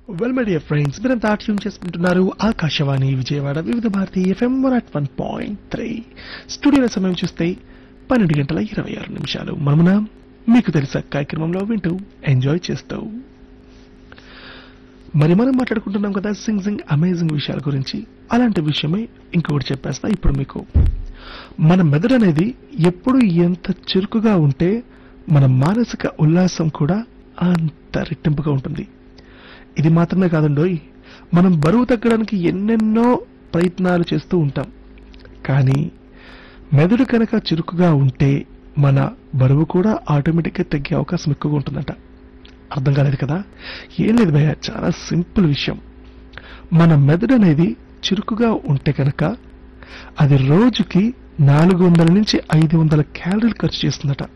Well my dear friends, మీరంతా tune చేసుకుంటున్నారు ఆకాశవాణి విజయవాడ వివిధ భారతి ఎఫ్ఎం 101.3. స్టూడియోల సమయం చూస్తే 12:26 మనమున మీకు తెలుసా కార్యక్రమంలో వింటూ ఎంజాయ్ చేస్తూ మరి మనం మాట్లాడుకుంటున్నాం కదా సింగ్ అమేజింగ్ విషయాల గురించి. అలాంటి విషయమే ఇంకొకటి చెప్పేస్తా ఇప్పుడు మీకు. మన మెదడు అనేది ఎప్పుడు ఎంత చురుకుగా ఉంటే మన మానసిక ఉల్లాసం కూడా అంత రెట్టింపుగా ఉంటుంది. ఇది మాత్రమే కాదండోయ్, మనం బరువు తగ్గడానికి ఎన్నెన్నో ప్రయత్నాలు చేస్తూ ఉంటాం. కానీ మెదడు కనుక చురుకుగా ఉంటే మన బరువు కూడా ఆటోమేటిక్గా తగ్గే అవకాశం ఎక్కువగా ఉంటుందంట. అర్థం కాలేదు కదా? ఏం లేదు భయ్య, చాలా సింపుల్ విషయం. మన మెదడు అనేది చురుకుగా ఉంటే కనుక అది రోజుకి 400 నుంచి 500 క్యాలరీలు ఖర్చు చేస్తుందట.